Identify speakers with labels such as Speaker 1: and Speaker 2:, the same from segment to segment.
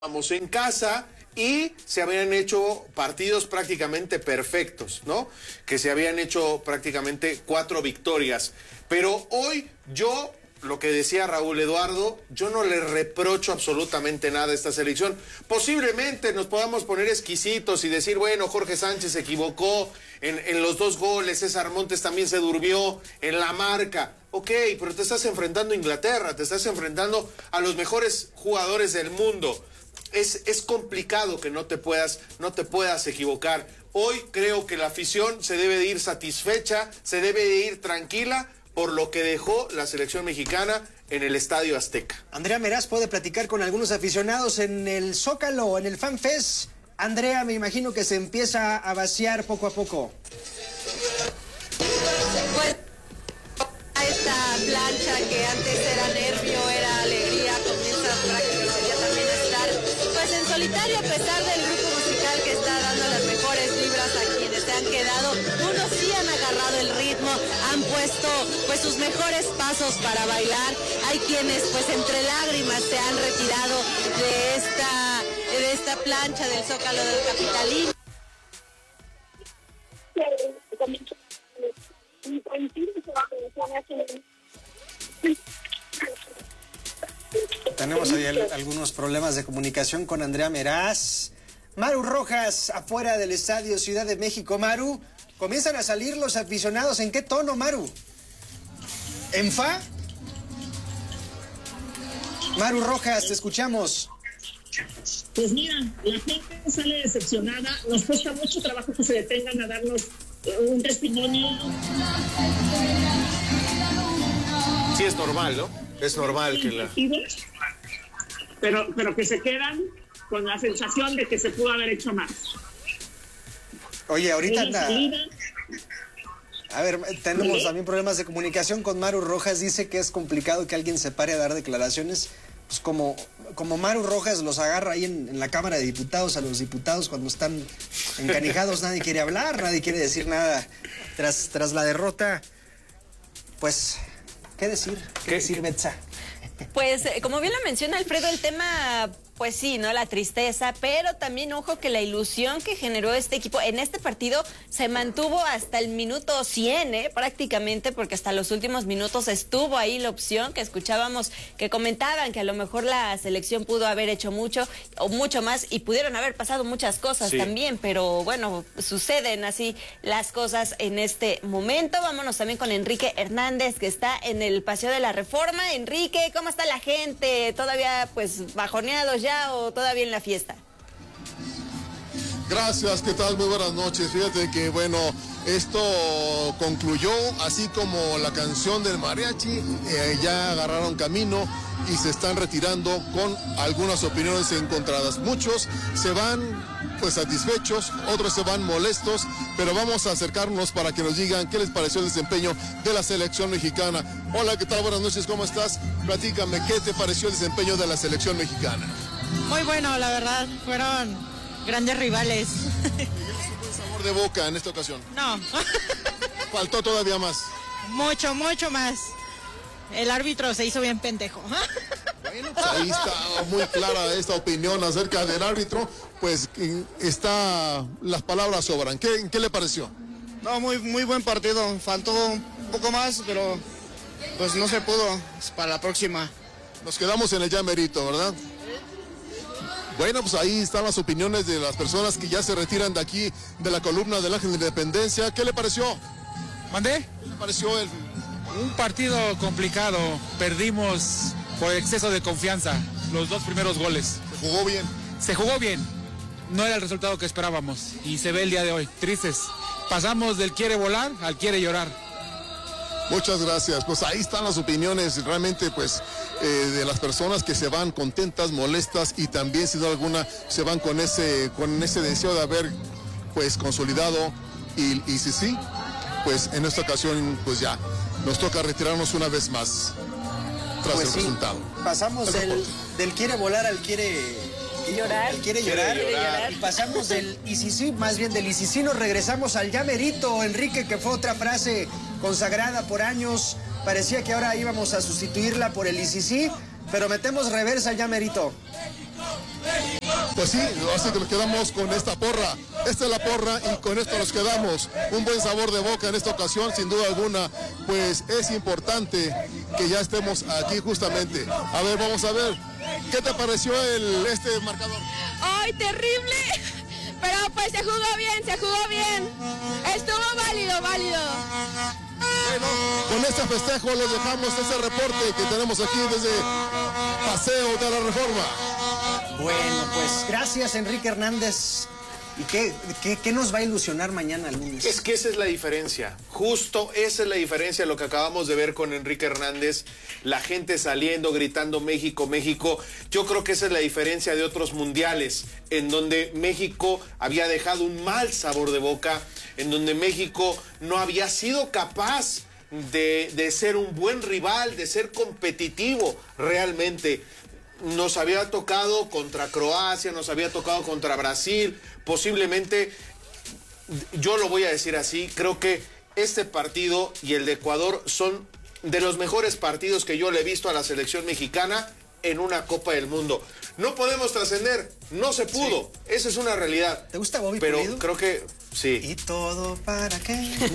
Speaker 1: Vamos en casa y se habían hecho partidos prácticamente perfectos, ¿no? Que se habían hecho prácticamente 4 victorias. Pero hoy yo, lo que decía Raúl Eduardo, yo no le reprocho absolutamente nada a esta selección. Posiblemente nos podamos poner exquisitos y decir, bueno, Jorge Sánchez se equivocó en los 2 goles, César Montes también se durmió en la marca. Ok, pero te estás enfrentando a Inglaterra, te estás enfrentando a los mejores jugadores del mundo. Es complicado que no te puedas equivocar. Hoy creo que la afición se debe de ir satisfecha, se debe de ir tranquila por lo que dejó la selección mexicana en el Estadio Azteca.
Speaker 2: Andrea Meraz puede platicar con algunos aficionados en el Zócalo, en el FanFest. Andrea, me imagino que se empieza a vaciar poco a poco.
Speaker 3: Pues esta plancha que antes era nervio, era alegría, comienza prácticamente ya también a estar pues en solitario, a pesar del grupo musical que está dando las mejores vibras a quienes se han quedado. Unos sí han agarrado el ritmo, han puesto pues sus mejores pasos para bailar. Hay quienes pues entre lágrimas se han retirado de esta plancha del Zócalo del Capitalino.
Speaker 2: Tenemos ahí algunos problemas de comunicación con Andrea Meraz. Maru Rojas, afuera del Estadio Ciudad de México. Maru, comienzan a salir los aficionados. ¿En qué tono, Maru? ¿En fa? Maru Rojas, te escuchamos.
Speaker 4: Pues mira, la gente sale decepcionada. Nos cuesta mucho trabajo que se detengan a darnos un testimonio.
Speaker 1: Sí, es normal, ¿no? Es normal que la...
Speaker 4: Pero que se quedan con la sensación de que se pudo haber hecho más.
Speaker 2: Oye, ahorita anda... A ver, tenemos también problemas de comunicación con Maru Rojas. Dice que es complicado que alguien se pare a dar declaraciones. Pues como Maru Rojas los agarra ahí en la Cámara de Diputados, a los diputados cuando están encanijados, nadie quiere hablar, nadie quiere decir nada tras la derrota. Pues, ¿qué decir? ¿Qué decir, Betsa?
Speaker 3: Pues, como bien lo menciona Alfredo, el tema, pues sí, ¿no? La tristeza, pero también, ojo, que la ilusión que generó este equipo en este partido se mantuvo hasta el minuto 100, prácticamente, porque hasta los últimos minutos estuvo ahí la opción que escuchábamos, que comentaban que a lo mejor la selección pudo haber hecho mucho o mucho más y pudieron haber pasado muchas cosas también, pero bueno, suceden así las cosas en este momento. Vámonos también con Enrique Hernández, que está en el Paseo de la Reforma. Enrique, ¿cómo está la gente? ¿Todavía pues bajoneados ya o todavía en la fiesta?
Speaker 5: Gracias, ¿qué tal? Muy buenas noches. Fíjate que, bueno, esto concluyó, así como la canción del mariachi, ya agarraron camino y se están retirando con algunas opiniones encontradas. Muchos se van pues satisfechos, otros se van molestos, pero vamos a acercarnos para que nos digan qué les pareció el desempeño de la selección mexicana. Hola, ¿qué tal? Buenas noches, ¿cómo estás? Platícame, ¿qué te pareció el desempeño de la selección mexicana?
Speaker 6: Muy bueno, la verdad, fueron grandes rivales.
Speaker 5: ¿Tienes un buen sabor de boca en esta ocasión?
Speaker 6: No.
Speaker 5: Faltó todavía más.
Speaker 6: Mucho más. El árbitro se hizo bien pendejo.
Speaker 5: Bueno, pues ahí está muy clara esta opinión acerca del árbitro, pues las palabras sobran. ¿Qué le pareció?
Speaker 7: No, muy buen partido, faltó un poco más, pero pues no se pudo, para la próxima.
Speaker 5: Nos quedamos en el ya merito, ¿verdad? Bueno, pues ahí están las opiniones de las personas que ya se retiran de aquí, de la columna del Ángel de Independencia. ¿Qué le pareció?
Speaker 8: ¿Mandé?
Speaker 5: ¿Qué le pareció
Speaker 8: Un partido complicado, perdimos por exceso de confianza los 2 primeros goles.
Speaker 5: ¿Se jugó bien?
Speaker 8: Se jugó bien, no era el resultado que esperábamos y se ve el día de hoy, tristes. Pasamos del quiere volar al quiere llorar.
Speaker 5: Muchas gracias, pues ahí están las opiniones realmente pues de las personas que se van contentas, molestas y también sin duda alguna se van con ese deseo de haber pues consolidado y sí, pues en esta ocasión pues ya nos toca retirarnos una vez más tras el resultado.
Speaker 2: Pasamos del quiere volar al quiere
Speaker 3: llorar.
Speaker 2: Quiere llorar. Y pasamos del ICC, más bien del ICC, nos regresamos al ya merito, Enrique, que fue otra frase consagrada por años. Parecía que ahora íbamos a sustituirla por el ICC, pero metemos reversa al ya merito.
Speaker 5: pues sí, así que nos quedamos con esta porra. Esta es la porra y con esto nos quedamos. Un buen sabor de boca en esta ocasión, sin duda alguna, pues es importante que ya estemos aquí justamente. A ver, vamos a ver, ¿qué te pareció este marcador?
Speaker 9: ¡Ay, terrible! Pero pues se jugó bien. Estuvo válido.
Speaker 5: Bueno, con este festejo les dejamos ese reporte que tenemos aquí desde Paseo de la Reforma.
Speaker 2: Bueno, pues gracias, Enrique Hernández. ¿Y qué nos va a ilusionar mañana lunes?
Speaker 1: Es que esa es la diferencia, justo esa es la diferencia, lo que acabamos de ver con Enrique Hernández, la gente saliendo, gritando México, México. Yo creo que esa es la diferencia de otros mundiales, en donde México había dejado un mal sabor de boca, en donde México no había sido capaz de ser un buen rival, de ser competitivo realmente. Nos había tocado contra Croacia, nos había tocado contra Brasil, posiblemente, yo lo voy a decir así, creo que este partido y el de Ecuador son de los mejores partidos que yo le he visto a la selección mexicana en una Copa del Mundo. No podemos trascender, no se pudo, sí. Esa es una realidad.
Speaker 2: ¿Te gusta Bobby
Speaker 1: Pero
Speaker 2: Pulido?
Speaker 1: Creo que sí.
Speaker 2: ¿Y todo para qué?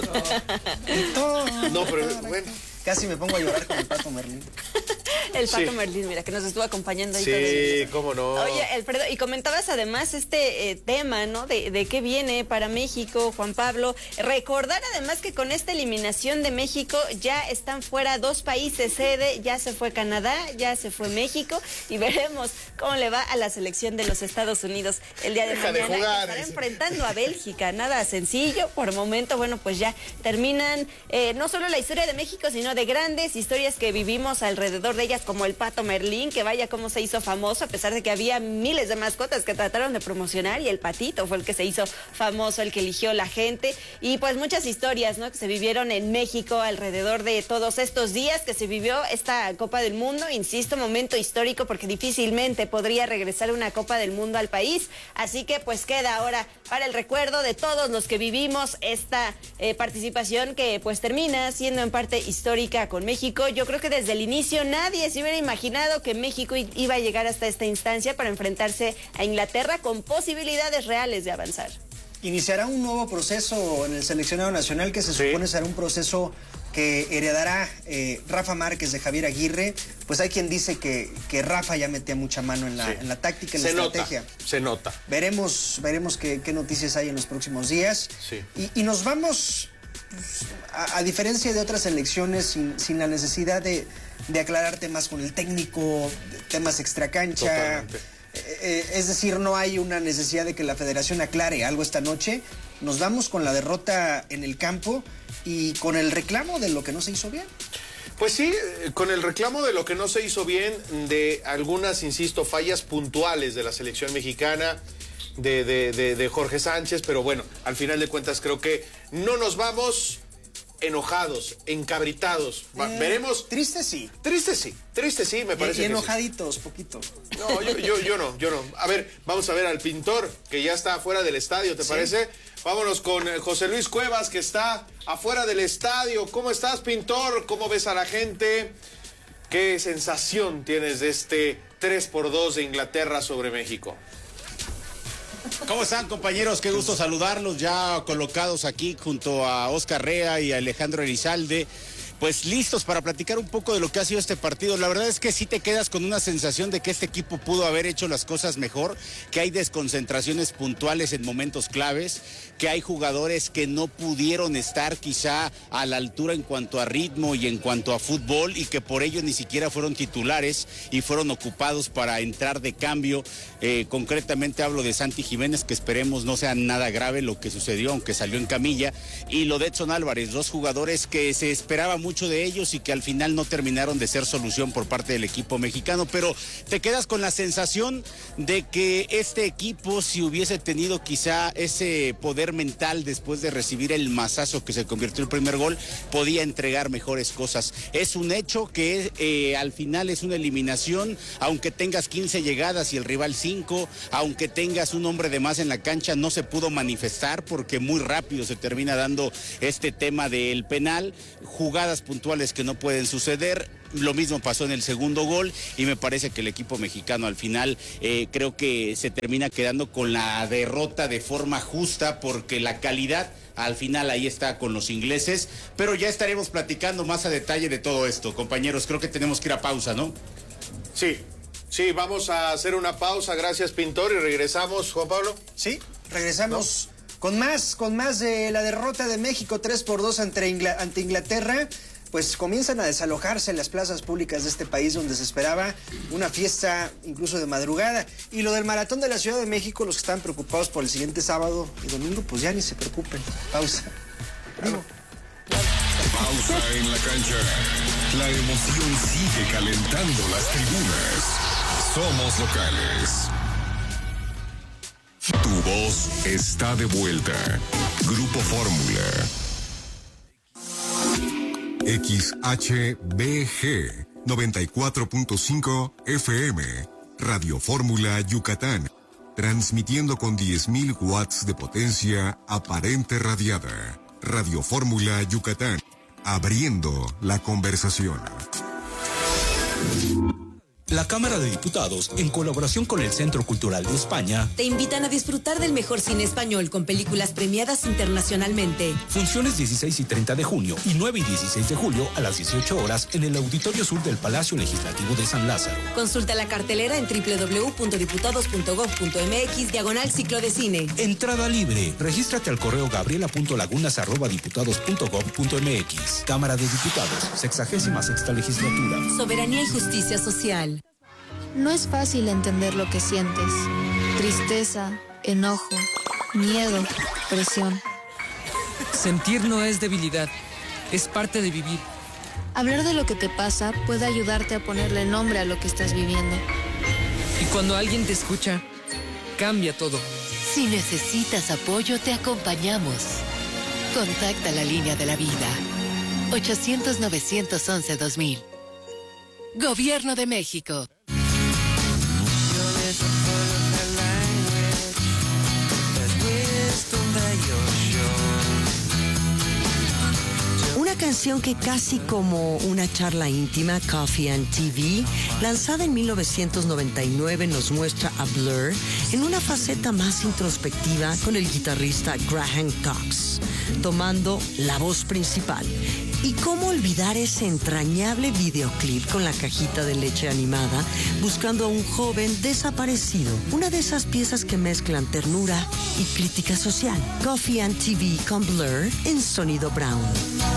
Speaker 2: ¿Y todo
Speaker 1: no, pero
Speaker 2: para
Speaker 1: bueno.
Speaker 2: Qué? Casi me pongo a llorar con el Pato Merlín.
Speaker 3: El Pato Merlín, mira, que nos estuvo acompañando ahí.
Speaker 1: Sí, cómo no.
Speaker 3: Oye, Alfredo, y comentabas además este tema, ¿no? De qué viene para México, Juan Pablo. Recordar además que con esta eliminación de México ya están fuera 2 países sede, ya se fue Canadá, ya se fue México, y veremos cómo le va a la selección de los Estados Unidos el día de mañana.
Speaker 1: De jugar,
Speaker 3: estará enfrentando a Bélgica, nada sencillo. Por momento, bueno, pues ya terminan no solo la historia de México, sino de grandes historias que vivimos alrededor de ellas, como el Pato Merlín, que vaya cómo se hizo famoso, a pesar de que había miles de mascotas que trataron de promocionar, y el patito fue el que se hizo famoso, el que eligió la gente, y pues muchas historias, ¿no?, que se vivieron en México alrededor de todos estos días que se vivió esta Copa del Mundo. Insisto, momento histórico, porque difícilmente podría regresar una Copa del Mundo al país, así que pues queda ahora para el recuerdo de todos los que vivimos esta participación, que pues termina siendo en parte histórica con México. Yo creo que desde el inicio nadie se hubiera imaginado que México iba a llegar hasta esta instancia para enfrentarse a Inglaterra con posibilidades reales de avanzar.
Speaker 2: Iniciará un nuevo proceso en el seleccionado nacional que se supone será un proceso que heredará Rafa Márquez de Javier Aguirre. Pues hay quien dice que Rafa ya metía mucha mano en la táctica, en la estrategia.
Speaker 1: Se nota.
Speaker 2: Veremos qué noticias hay en los próximos días.
Speaker 1: Sí.
Speaker 2: Y nos vamos, pues, a diferencia de otras elecciones, sin la necesidad de aclarar temas con el técnico, temas extracancha.
Speaker 1: Totalmente.
Speaker 2: Es decir, no hay una necesidad de que la federación aclare algo esta noche. Nos vamos con la derrota en el campo y con el reclamo de lo que no se hizo bien.
Speaker 1: Pues sí, con el reclamo de lo que no se hizo bien, de algunas, insisto, fallas puntuales de la selección mexicana, de Jorge Sánchez, pero bueno, al final de cuentas creo que no nos vamos enojados, encabritados. Veremos.
Speaker 2: Triste sí,
Speaker 1: me parece.
Speaker 2: Y enojaditos, poquito.
Speaker 1: No, yo no. A ver, vamos a ver al Pintor, que ya está afuera del estadio, ¿te parece? Vámonos con José Luis Cuevas, que está afuera del estadio. ¿Cómo estás, Pintor? ¿Cómo ves a la gente? ¿Qué sensación tienes de este 3-2 de Inglaterra sobre México?
Speaker 10: ¿Cómo están, compañeros? Qué gusto saludarlos, ya colocados aquí junto a Oscar Rea y a Alejandro Elizalde, pues listos para platicar un poco de lo que ha sido este partido. La verdad es que sí te quedas con una sensación de que este equipo pudo haber hecho las cosas mejor, que hay desconcentraciones puntuales en momentos claves, que hay jugadores que no pudieron estar quizá a la altura en cuanto a ritmo y en cuanto a fútbol, y que por ello ni siquiera fueron titulares y fueron ocupados para entrar de cambio. Concretamente hablo de Santi Jiménez, que esperemos no sea nada grave lo que sucedió, aunque salió en camilla, y lo de Edson Álvarez, 2 jugadores que se esperaba mucho de ellos y que al final no terminaron de ser solución por parte del equipo mexicano. Pero te quedas con la sensación de que este equipo, si hubiese tenido quizá ese poder mental después de recibir el mazazo que se convirtió en el primer gol, podía entregar mejores cosas. Es un hecho que al final es una eliminación, aunque tengas 15 llegadas y el rival 5, aunque tengas un hombre de más en la cancha, no se pudo manifestar porque muy rápido se termina dando este tema del penal. Jugadas puntuales que no pueden suceder. Lo mismo pasó en el segundo gol y me parece que el equipo mexicano al final creo que se termina quedando con la derrota de forma justa, porque la calidad al final ahí está con los ingleses, pero ya estaremos platicando más a detalle de todo esto. Compañeros, creo que tenemos que ir a pausa, ¿no?
Speaker 1: Sí, vamos a hacer una pausa, gracias Pintor, y regresamos, Juan Pablo.
Speaker 2: Sí, regresamos con más de la derrota de México 3-2 ante Inglaterra. Pues comienzan a desalojarse en las plazas públicas de este país, donde se esperaba una fiesta incluso de madrugada. Y lo del maratón de la Ciudad de México, los que están preocupados por el siguiente sábado y domingo, pues ya ni se preocupen. Pausa.
Speaker 11: Pausa en la cancha. La emoción sigue calentando las tribunas. Somos locales. Tu voz está de vuelta. Grupo Fórmula. XHBG 94.5 FM, Radio Fórmula Yucatán, transmitiendo con 10.000 watts de potencia aparente radiada. Radio Fórmula Yucatán, abriendo la conversación.
Speaker 12: La Cámara de Diputados, en colaboración con el Centro Cultural de España,
Speaker 13: te invitan a disfrutar del mejor cine español con películas premiadas internacionalmente.
Speaker 12: Funciones 16 y 30 de junio y 9 y 16 de julio a las 18 horas en el Auditorio Sur del Palacio Legislativo de San Lázaro.
Speaker 13: Consulta la cartelera en www.diputados.gov.mx/ciclo de cine.
Speaker 12: Entrada libre. Regístrate al correo gabriela.lagunas@diputados.gov.mx. Cámara de Diputados, 66ª legislatura.
Speaker 13: Soberanía y justicia social.
Speaker 14: No es fácil entender lo que sientes. Tristeza, enojo, miedo, presión.
Speaker 15: Sentir no es debilidad, es parte de vivir.
Speaker 14: Hablar de lo que te pasa puede ayudarte a ponerle nombre a lo que estás viviendo.
Speaker 15: Y cuando alguien te escucha, cambia todo.
Speaker 16: Si necesitas apoyo, te acompañamos. Contacta la línea de la vida. 800-911-2000. Gobierno de México.
Speaker 17: Una canción que casi como una charla íntima, Coffee and TV, lanzada en 1999, nos muestra a Blur en una faceta más introspectiva con el guitarrista Graham Cox, tomando la voz principal. ¿Y cómo olvidar ese entrañable videoclip con la cajita de leche animada buscando a un joven desaparecido? Una de esas piezas que mezclan ternura y crítica social. Coffee and TV con Blur en Sonido Brown.